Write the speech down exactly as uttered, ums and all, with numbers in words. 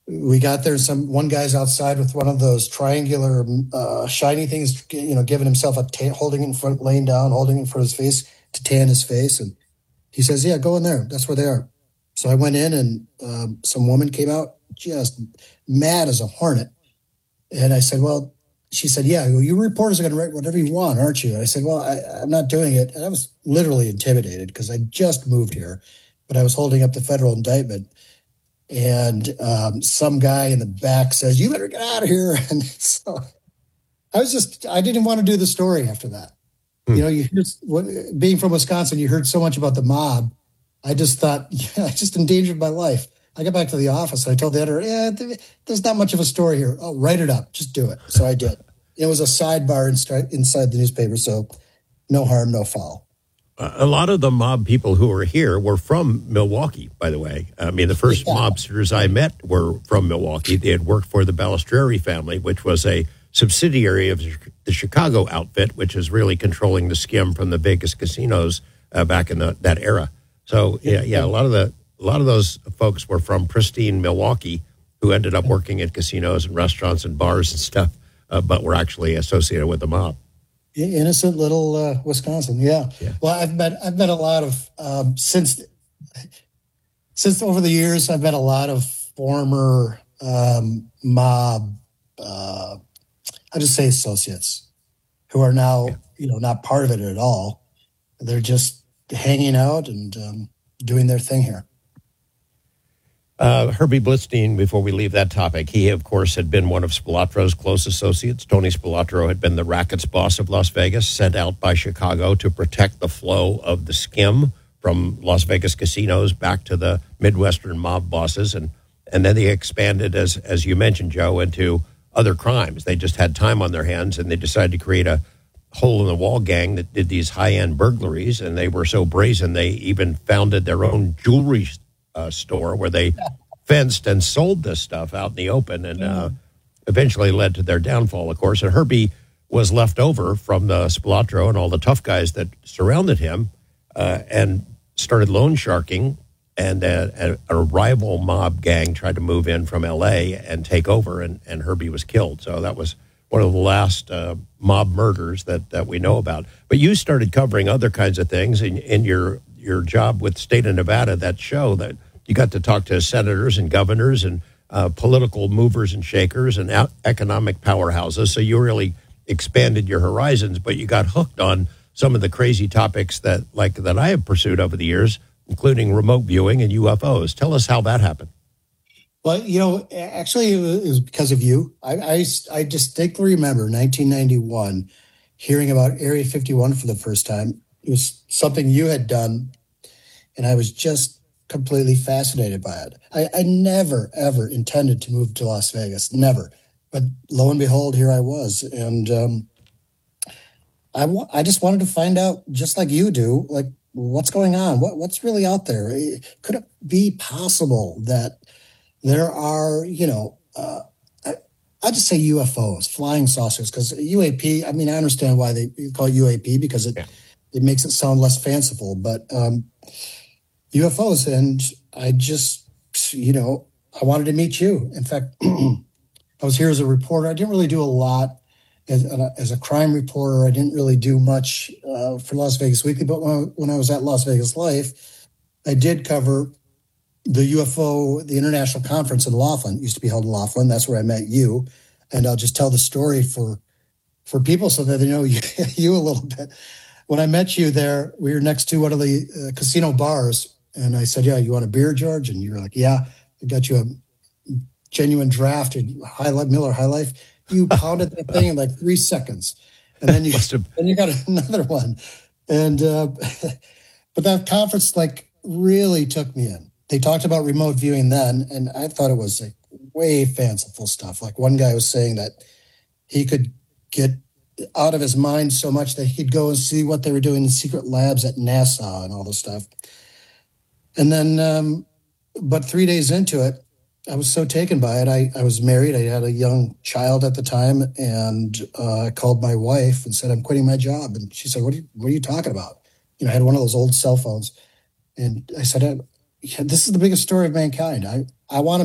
we got there. Some one guy's outside with one of those triangular uh, shiny things, you know, giving himself a tan, holding it in front, laying down, holding it in front of his face to tan his face. And he says, "Yeah, go in there. That's where they are." So I went in, and um, some woman came out just mad as a hornet. And I said, "Well," she said, "Yeah, well, you reporters are going to write whatever you want, aren't you?" And I said, "Well, I, I'm not doing it." And I was literally intimidated because I just moved here, but I was holding up the federal indictment. And um, some guy in the back says, "You better get out of here." And so I was just, I didn't want to do the story after that. Hmm. You know, you hear, being from Wisconsin, you heard so much about the mob. I just thought, yeah, I just endangered my life. I got back to the office. And I told the editor, "Yeah, there's not much of a story here. Oh, write it up. Just do it." So I did. It was a sidebar inside the newspaper. So no harm, no foul. A lot of the mob people who were here were from Milwaukee, by the way. I mean, the first yeah. mobsters I met were from Milwaukee. They had worked for the Balistreri family, which was a subsidiary of the Chicago outfit, which is really controlling the skim from the Vegas casinos uh, back in the, that era. So, yeah, yeah, a lot of the a lot of those folks were from pristine Milwaukee who ended up working at casinos and restaurants and bars and stuff, uh, but were actually associated with the mob. Innocent little uh, Wisconsin, yeah. yeah. Well, I've met I've met a lot of um, since since over the years. I've met a lot of former um, mob. Uh, I just say associates who are now yeah. you know not part of it at all. They're just hanging out and um, doing their thing here. Uh, Herbie Blitzstein, before we leave that topic, he, of course, had been one of Spilatro's close associates. Tony Spilatro had been the rackets boss of Las Vegas, sent out by Chicago to protect the flow of the skim from Las Vegas casinos back to the Midwestern mob bosses. And, and then they expanded, as, as you mentioned, Joe, into other crimes. They just had time on their hands, and they decided to create a hole-in-the-wall gang that did these high-end burglaries, and they were so brazen they even founded their own jewelry Uh, store where they fenced and sold this stuff out in the open, and uh, eventually led to their downfall, of course. And Herbie was left over from the Spilatro and all the tough guys that surrounded him uh, and started loan sharking, and a, a, a rival mob gang tried to move in from L A and take over, and, and Herbie was killed. So that was one of the last uh, mob murders that, that we know about. But you started covering other kinds of things in, in your your job with State of Nevada, that show that you got to talk to senators and governors and uh, political movers and shakers and out- economic powerhouses. So you really expanded your horizons, but you got hooked on some of the crazy topics that like that I have pursued over the years, including remote viewing and U F Os. Tell us how that happened. Well, you know, actually it was because of you. I, I, I distinctly remember nineteen ninety-one hearing about Area fifty-one for the first time. It was something you had done, and I was just completely fascinated by it. I, I never, ever intended to move to Las Vegas, never. But lo and behold, here I was. And um, I, wa- I just wanted to find out, just like you do, like, what's going on? What What's really out there? Could it be possible that there are, you know, uh, I, I just say U F Os, flying saucers, because U A P, I mean, I understand why they call it U A P, because it, yeah. it makes it sound less fanciful, but um, U F Os. And I just, you know, I wanted to meet you. In fact, I was here as a reporter. I didn't really do a lot as, as a crime reporter. I didn't really do much uh, for Las Vegas Weekly, but when I, when I was at Las Vegas Life, I did cover the U F O, the International Conference in Laughlin. It used to be held in Laughlin. That's where I met you. And I'll just tell the story for for people so that they know you, you a little bit. When I met you there, we were next to one of the uh, casino bars. And I said, "Yeah, you want a beer, George?" And you were like, "Yeah, I got you a genuine draft and High Life, Miller High Life." You pounded that thing in like three seconds. And then you, then you got another one. And, uh, but that conference like really took me in. They talked about remote viewing then, and I thought it was like way fanciful stuff. Like one guy was saying that he could get out of his mind so much that he'd go and see what they were doing in secret labs at NASA and all this stuff. And then, um, but three days into it, I was so taken by it. I, I was married. I had a young child at the time, and uh, I called my wife and said, "I'm quitting my job." And she said, what are you, what are you talking about? You know, I had one of those old cell phones. And I said, "This is the biggest story of mankind. I, I want to